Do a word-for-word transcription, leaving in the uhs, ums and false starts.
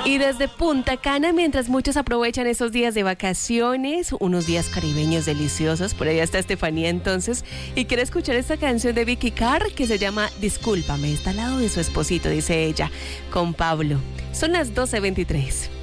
Y desde Punta Cana, mientras muchos aprovechan esos días de vacaciones, unos días caribeños deliciosos, por allá está Estefanía entonces, y quiere escuchar esta canción de Vicky Carr que se llama Discúlpame, está al lado de su esposito, dice ella, con Pablo. Son las doce veintitrés.